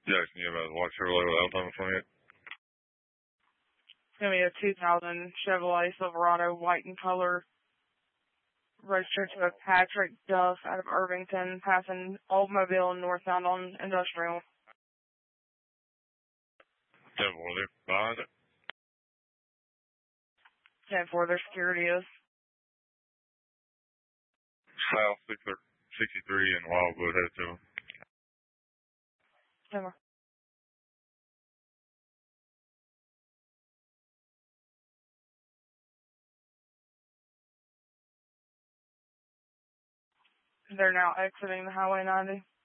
Yeah, can you have a white Chevrolet with Alabama for me? It's going to be a 2000 Chevrolet Silverado, white in color, registered to a Patrick Duff out of Irvington, passing Oldsmobile and northbound on Industrial. 10-4, they're behind it. 10-4, their security is. South 63 and Wildwood headed to them. 10-4. They're now exiting the Highway 90.